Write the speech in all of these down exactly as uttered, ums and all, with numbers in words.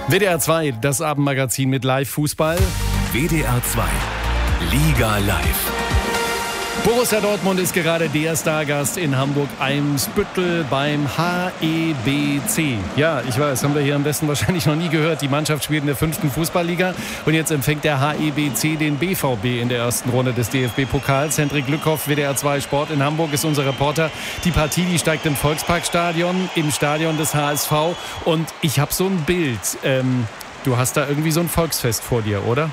W D R zwei, das Abendmagazin mit Live-Fußball. W D R zwei, Liga live. Borussia Dortmund ist gerade der Stargast in Hamburg-Eimsbüttel beim H E B C. Ja, ich weiß, haben wir hier am besten wahrscheinlich noch nie gehört. Die Mannschaft spielt in der fünften Fußballliga und jetzt empfängt der H E B C den B V B in der ersten Runde des D F B-Pokals. Hendrik Glückhoff, W D R zwei Sport in Hamburg, ist unser Reporter. Die Partie, die steigt im Volksparkstadion, im Stadion des H S V. Und ich habe so ein Bild. Ähm, du hast da irgendwie so ein Volksfest vor dir, oder?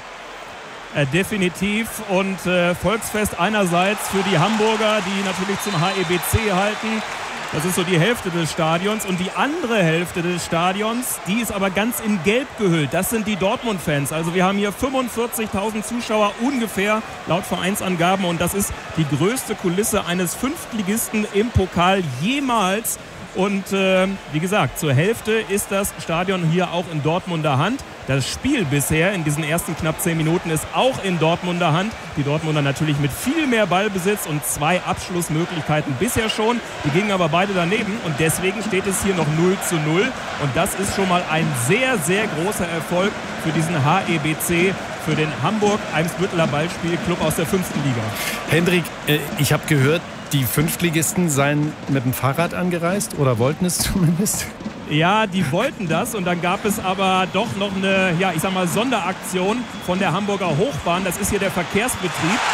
Äh, definitiv und äh, Volksfest einerseits für die Hamburger, die natürlich zum H E B C halten. Das ist so die Hälfte des Stadions und die andere Hälfte des Stadions, die ist aber ganz in Gelb gehüllt. Das sind die Dortmund-Fans. Also wir haben hier fünfundvierzigtausend Zuschauer ungefähr laut Vereinsangaben und das ist die größte Kulisse eines Fünftligisten im Pokal jemals. Und äh, wie gesagt, zur Hälfte ist das Stadion hier auch in Dortmunder Hand. Das Spiel bisher in diesen ersten knapp zehn Minuten ist auch in Dortmunder Hand. Die Dortmunder natürlich mit viel mehr Ballbesitz und zwei Abschlussmöglichkeiten bisher schon. Die gingen aber beide daneben und deswegen steht es hier noch null zu null. Und das ist schon mal ein sehr, sehr großer Erfolg für diesen H E B C, für den Hamburg-Eimsbütteler Ballspielclub aus der fünften Liga. Hendrik, äh, ich habe gehört, die Fünftligisten seien mit dem Fahrrad angereist oder wollten es zumindest? Ja, die wollten das und dann gab es aber doch noch eine, ja, ich sag mal, Sonderaktion von der Hamburger Hochbahn. Das ist hier der Verkehrsbetrieb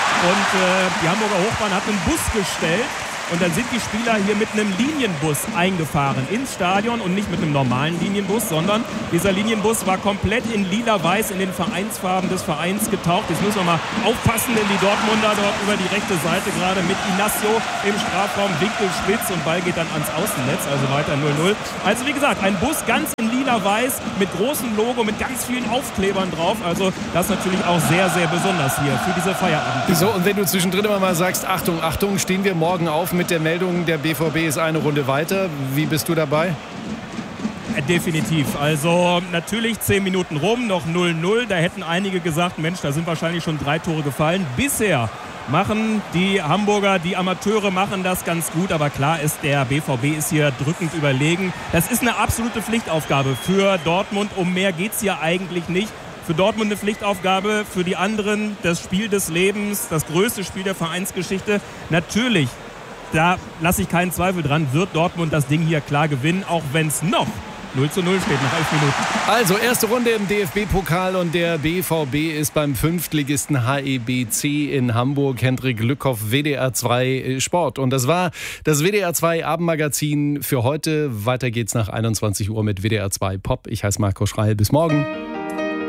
und äh, die Hamburger Hochbahn hat einen Bus gestellt. Und dann sind die Spieler hier mit einem Linienbus eingefahren ins Stadion und nicht mit einem normalen Linienbus, sondern dieser Linienbus war komplett in lila-weiß in den Vereinsfarben des Vereins getaucht. Jetzt müssen wir mal aufpassen, denn die Dortmunder dort über die rechte Seite gerade mit Inacio im Strafraum, Winkel spitz und Ball geht dann ans Außennetz, also weiter null null. Also wie gesagt, ein Bus ganz in lila-weiß mit großem Logo, mit ganz vielen Aufklebern drauf. Also das ist natürlich auch sehr, sehr besonders hier für diese Feierabend. So, und wenn du zwischendrin immer mal sagst, Achtung, Achtung, stehen wir morgen auf mit der Meldung, der B V B ist eine Runde weiter. Wie bist du dabei? Definitiv. Also natürlich zehn Minuten rum, noch null null. Da hätten einige gesagt, Mensch, da sind wahrscheinlich schon drei Tore gefallen. Bisher machen die Hamburger, die Amateure machen das ganz gut. Aber klar ist, der B V B ist hier drückend überlegen. Das ist eine absolute Pflichtaufgabe für Dortmund. Um mehr geht es hier eigentlich nicht. Für Dortmund eine Pflichtaufgabe, für die anderen das Spiel des Lebens, das größte Spiel der Vereinsgeschichte. Natürlich, da lasse ich keinen Zweifel dran, wird Dortmund das Ding hier klar gewinnen, auch wenn es noch null zu null steht nach elf Minuten. Also erste Runde im D F B-Pokal und der B V B ist beim Fünftligisten H E B C in Hamburg. Hendrik Glückhoff, W D R zwei Sport. Und das war das W D R zwei Abendmagazin für heute. Weiter geht's nach einundzwanzig Uhr mit W D R zwei Pop. Ich heiße Marco Schreil. Bis morgen.